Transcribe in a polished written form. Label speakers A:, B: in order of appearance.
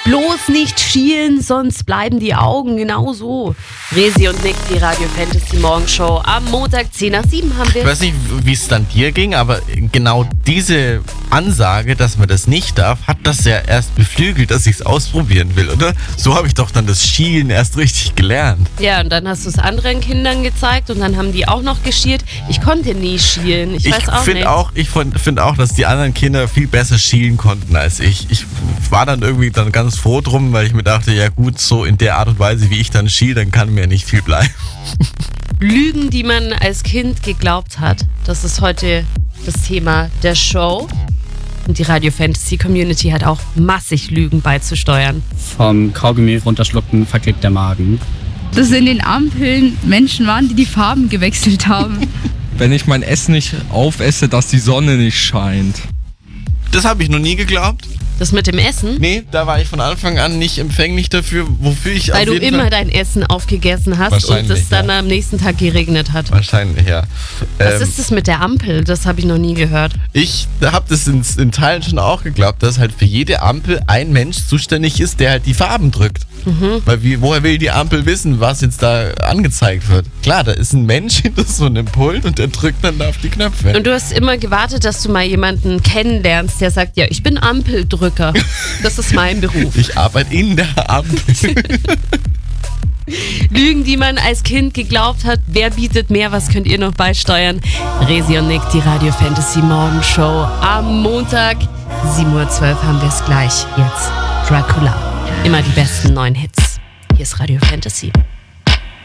A: Bloß nicht schielen, sonst bleiben die Augen genau so. Resi und Nick, die Radio Fantasy Morgenshow. Am Montag 10 nach 7 haben wir.
B: Ich weiß nicht, wie es dann dir ging, aber genau diese Ansage, dass man das nicht darf, hat das ja erst beflügelt, dass ich es ausprobieren will, oder? So habe ich doch dann das Schielen erst richtig gelernt.
A: Ja, und dann hast du es anderen Kindern gezeigt und dann haben die auch noch geschielt. Ich konnte nie schielen. Ich weiß auch nicht.
B: Ich finde auch, dass die anderen Kinder viel besser schielen konnten als ich. Ich war dann irgendwie dann ganz froh drum, weil ich mir dachte, ja gut, so in der Art und Weise, wie ich dann schiel, dann kann mir nicht viel bleiben.
A: Lügen, die man als Kind geglaubt hat. Das ist heute das Thema der Show. Und die Radio Fantasy Community hat auch massig Lügen beizusteuern.
C: Vom Kaugummi runterschlucken verklebt der Magen.
D: Dass in den Ampeln Menschen waren, die die Farben gewechselt haben.
E: Wenn ich mein Essen nicht aufesse, dass die Sonne nicht scheint.
B: Das habe ich noch nie geglaubt.
A: Das mit dem Essen?
B: Nee, da war ich von Anfang an nicht empfänglich dafür, wofür ich
A: Weil
B: auf
A: du
B: jeden
A: immer
B: Fall
A: dein Essen aufgegessen hast und es dann am nächsten Tag geregnet hat.
B: Wahrscheinlich, ja.
A: Was ist das mit der Ampel? Das habe ich noch nie gehört.
B: Ich habe das in Teilen schon auch geglaubt, dass halt für jede Ampel ein Mensch zuständig ist, der halt die Farben drückt. Weil woher will die Ampel wissen, was jetzt da angezeigt wird? Klar, da ist ein Mensch hinter so einem Pult und der drückt dann da auf die Knöpfe.
A: Und du hast immer gewartet, dass du mal jemanden kennenlernst, der sagt, ja, ich bin Ampeldrücker. Das ist mein Beruf.
B: Ich arbeite in der Ampel.
A: Lügen, die man als Kind geglaubt hat. Wer bietet mehr? Was könnt ihr noch beisteuern? Resi und Nick, die Radio Fantasy Morgenshow. Am Montag, 7:12 Uhr haben wir es gleich. Jetzt Dracula. Immer die besten neuen Hits. Hier ist Radio Fantasy.